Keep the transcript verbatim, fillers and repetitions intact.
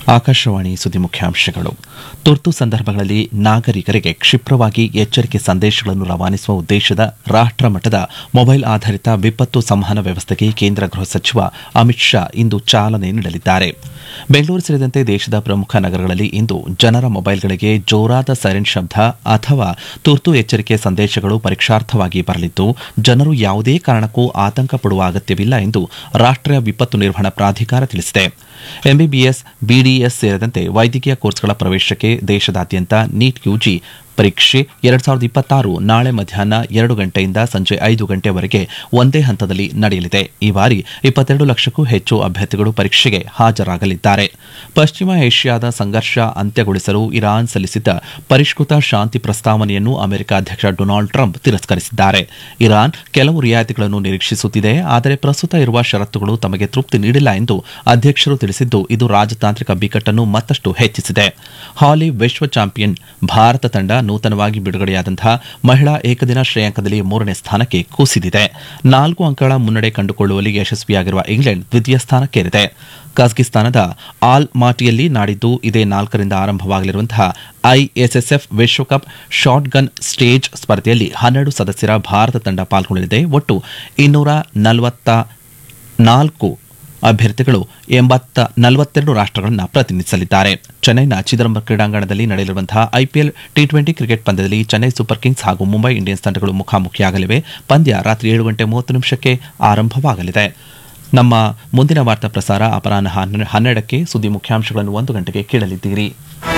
ಆಕಾಶವಾಣಿ ಸುದ್ದಿ ಮುಖ್ಯಾಂಶಗಳು. ತುರ್ತು ಸಂದರ್ಭಗಳಲ್ಲಿ ನಾಗರಿಕರಿಗೆ ಕ್ಷಿಪ್ರವಾಗಿ ಎಚ್ಚರಿಕೆ ಸಂದೇಶಗಳನ್ನು ರವಾನಿಸುವ ಉದ್ದೇಶದ ರಾಷ್ಟಮಟ್ಟದ ಮೊಬೈಲ್ ಆಧಾರಿತ ವಿಪತ್ತು ಸಂವಹನ ವ್ಯವಸ್ಥೆಗೆ ಕೇಂದ್ರ ಗೃಹ ಸಚಿವ ಅಮಿತ್ ಶಾ ಇಂದು ಚಾಲನೆ ನೀಡಲಿದ್ದಾರೆ. ಬೆಂಗಳೂರು ಸೇರಿದಂತೆ ದೇಶದ ಪ್ರಮುಖ ನಗರಗಳಲ್ಲಿ ಇಂದು ಜನರ ಮೊಬೈಲ್ಗಳಿಗೆ ಜೋರಾದ ಸೈರನ್ ಶಬ್ದ ಅಥವಾ ತುರ್ತು ಎಚ್ಚರಿಕೆ ಸಂದೇಶಗಳು ಪರೀಕ್ಷಾರ್ಥವಾಗಿ ಬರಲಿದ್ದು, ಜನರು ಯಾವುದೇ ಕಾರಣಕ್ಕೂ ಆತಂಕ ಪಡುವ ಅಗತ್ಯವಿಲ್ಲ ಎಂದು ರಾಷ್ಟೀಯ ವಿಪತ್ತು ನಿರ್ವಹಣಾ ಪ್ರಾಧಿಕಾರ ತಿಳಿಸಿದೆ. ಎಂಬಿಬಿಎಸ್, ಬಿಡಿಎಸ್ ಸೇರಿದಂತೆ ವೈದ್ಯಕೀಯ ಕೋರ್ಸ್ಗಳ ಪ್ರವೇಶಕ್ಕೆ ದೇಶದಾದ್ಯಂತ ನೀಟ್ ಯುಜಿ ಪರೀಕ್ಷೆ ಎರಡ್ ಸಾವಿರದ ಇಪ್ಪತ್ತಾರು ನಾಳೆ ಮಧ್ಯಾಹ್ನ ಎರಡು ಗಂಟೆಯಿಂದ ಸಂಜೆ ಐದು ಗಂಟೆವರೆಗೆ ಒಂದೇ ಹಂತದಲ್ಲಿ ನಡೆಯಲಿದೆ. ಈ ಬಾರಿ ಇಪ್ಪತ್ತೆರಡು ಲಕ್ಷಕ್ಕೂ ಹೆಚ್ಚು ಅಭ್ಯರ್ಥಿಗಳು ಪರೀಕ್ಷೆಗೆ ಹಾಜರಾಗಲಿದ್ದಾರೆ. ಪಶ್ಚಿಮ ಏಷ್ಯಾದ ಸಂಘರ್ಷ ಅಂತ್ಯಗೊಳಿಸಲು ಇರಾನ್ ಸಲ್ಲಿಸಿದ್ದ ಪರಿಷ್ಕೃತ ಶಾಂತಿ ಪ್ರಸ್ತಾವನೆಯನ್ನು ಅಮೆರಿಕ ಅಧ್ಯಕ್ಷ ಡೊನಾಲ್ಡ್ ಟ್ರಂಪ್ ತಿರಸ್ಕರಿಸಿದ್ದಾರೆ. ಇರಾನ್ ಕೆಲವು ರಿಯಾಯಿತಿಗಳನ್ನು ನಿರೀಕ್ಷಿಸುತ್ತಿದೆ, ಆದರೆ ಪ್ರಸ್ತುತ ಇರುವ ಷರತ್ತುಗಳು ತಮಗೆ ತೃಪ್ತಿ ನೀಡಿಲ್ಲ ಎಂದು ಅಧ್ಯಕ್ಷರು ತಿಳಿಸಿದ್ದು, ಇದು ರಾಜತಾಂತ್ರಿಕ ಬಿಕ್ಕಟ್ಟನ್ನು ಮತ್ತಷ್ಟು ಹೆಚ್ಚಿಸಿದೆ. ಹಾಲಿ ವಿಶ್ವ ಚಾಂಪಿಯನ್ ಭಾರತ ತಂಡ ನೂತನವಾಗಿ ಬಿಡುಗಡೆಯಾದಂತಹ ಮಹಿಳಾ ಏಕದಿನ ಶ್ರೇಯಾಂಕದಲ್ಲಿ ಮೂರನೇ ಸ್ಥಾನಕ್ಕೆ ಕುಸಿದಿದೆ. ನಾಲ್ಕು ಅಂಕಗಳ ಮುನ್ನಡೆ ಕಂಡುಕೊಳ್ಳುವಲ್ಲಿ ಯಶಸ್ವಿಯಾಗಿರುವ ಇಂಗ್ಲೆಂಡ್ ದ್ವಿತೀಯ ಸ್ಥಾನಕ್ಕೇರಿದೆ. ಕಜಕಿಸ್ತಾನದ ಆಲ್ ಮಾಟಿಯಲ್ಲಿ ನಾಡಿದ್ದು ಇದೇ ನಾಲ್ಕರಿಂದ ಆರಂಭವಾಗಲಿರುವಂತಹ ಐಎಸ್ಎಸ್ಎಫ್ ವಿಶ್ವಕಪ್ ಶಾಟ್ ಗನ್ ಸ್ಟೇಜ್ ಸ್ಪರ್ಧೆಯಲ್ಲಿ ಹನ್ನೆರಡು ಸದಸ್ಯರ ಭಾರತ ತಂಡ ಪಾಲ್ಗೊಳ್ಳಲಿದೆ. ಒಟ್ಟು ಇನ್ನೂರ ನಲವತ್ತ ನಾಲ್ಕು ಅಭ್ಯರ್ಥಿಗಳು ಎಂಬತ್ತ ನಲವತ್ತೆರಡು ರಾಷ್ಟಗಳನ್ನು ಪ್ರತಿನಿಧಿಸಲಿದ್ದಾರೆ. ಚೆನ್ನೈನ ಚಿದಂಬರಂ ಕ್ರೀಡಾಂಗಣದಲ್ಲಿ ನಡೆಯಲಿರುವಂತಹ ಐಪಿಎಲ್ ಟಿ ಟ್ವೆಂಟಿ ಕ್ರಿಕೆಟ್ ಪಂದ್ಯದಲ್ಲಿ ಚೆನ್ನೈ ಸೂಪರ್ ಕಿಂಗ್ಸ್ ಹಾಗೂ ಮುಂಬೈ ಇಂಡಿಯನ್ಸ್ ತಂಡಗಳು ಮುಖಾಮುಖಿಯಾಗಲಿವೆ. ಪಂದ್ಯ ರಾತ್ರಿ ಏಳು ಗಂಟೆ ಮೂವತ್ತು ನಿಮಿಷಕ್ಕೆ ಆರಂಭವಾಗಲಿದೆ. ನಮ್ಮ ಮುಂದಿನ ವಾರ್ತಾ ಪ್ರಸಾರ ಅಪರಾಹ್ನ ಹನ್ನೆರಡಕ್ಕೆ. ಸುದ್ದಿ ಮುಖ್ಯಾಂಶಗಳನ್ನು ಒಂದು ಗಂಟೆಗೆ ಕೇಳಲಿದ್ದೀರಿ.